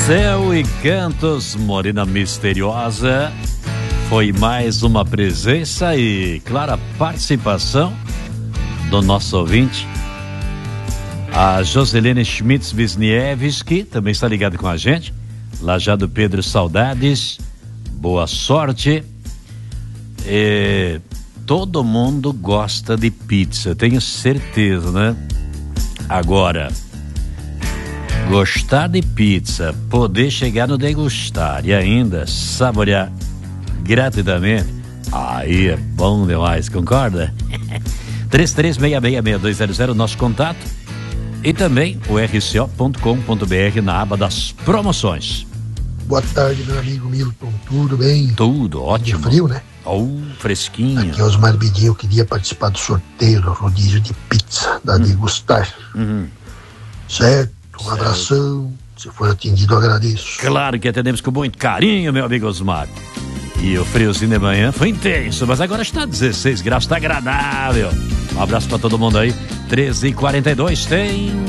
Céu e Cantos, Morena Misteriosa. Foi mais uma presença e clara participação do nosso ouvinte, a Joselene Schmitz-Wisniewski, também está ligada com a gente. Lajado Pedro, saudades, boa sorte. Todo mundo gosta de pizza, tenho certeza, né? Agora, gostar de pizza, poder chegar no degustar e ainda saborear gratuitamente, aí é bom demais, concorda? 33666200, nosso contato, e também o rco.com.br na aba das promoções. Boa tarde, meu amigo Milton, tudo bem? Tudo ótimo. Dia frio, né? Fresquinho. Aqui é Osmar Bidinho, eu queria participar do sorteio do rodízio de pizza da Degustar. Certo? Um abração, se for atendido eu agradeço. Claro que atendemos com muito carinho, meu amigo Osmar. E o friozinho de manhã foi intenso, mas agora está 16 graus, está agradável. Um abraço para todo mundo aí. 13h42 tem...